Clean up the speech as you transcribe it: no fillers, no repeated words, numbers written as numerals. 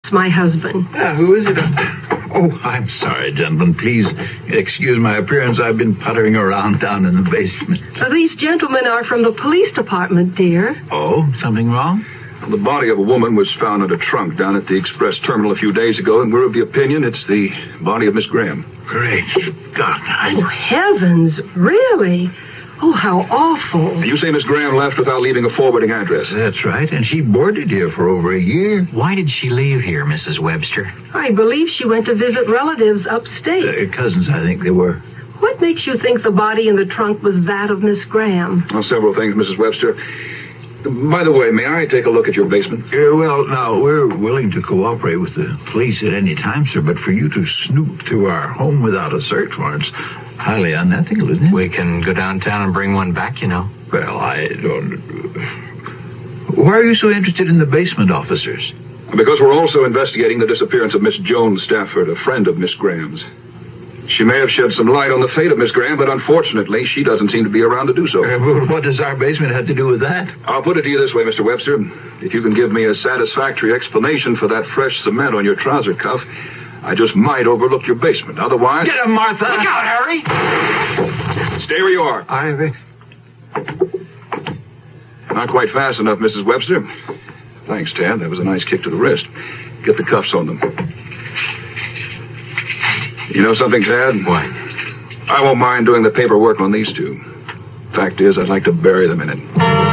My husband. Who is it? Oh, I'm sorry, gentlemen. Please excuse my appearance. I've been puttering around down in the basement. These gentlemen are from the police department, dear. Oh, something wrong? The body of a woman was found in a trunk down at the express terminal a few days ago, and we're of the opinion it's the body of Miss Graham. Great God. Oh, heavens, really? Oh, how awful. You say Miss Graham left without leaving a forwarding address? That's right, and she boarded here for over a year. Why did she leave here, Mrs. Webster? I believe she went to visit relatives upstate. Cousins, I think they were. What makes you think the body in the trunk was that of Miss Graham? Well, several things, Mrs. Webster. By the way, may I take a look at your basement? Well, now, we're willing to cooperate with the police at any time, sir, but for you to snoop through our home without a search warrant's highly unethical, isn't it? We can go downtown and bring one back, you know. Well, I don't... Why are you so interested in the basement, officers? Because we're also investigating the disappearance of Miss Joan Stafford, a friend of Miss Graham's. She may have shed some light on the fate of Miss Graham, but unfortunately, she doesn't seem to be around to do so. What does our basement have to do with that? I'll put it to you this way, Mr. Webster. If you can give me a satisfactory explanation for that fresh cement on your trouser cuff, I just might overlook your basement. Otherwise... Get him, Martha! Look out, Harry! Stay where you are. Not quite fast enough, Mrs. Webster. Thanks, Tad. That was a nice kick to the wrist. Get the cuffs on them. You know something, Tad? What? I won't mind doing the paperwork on these two. Fact is, I'd like to bury them in it.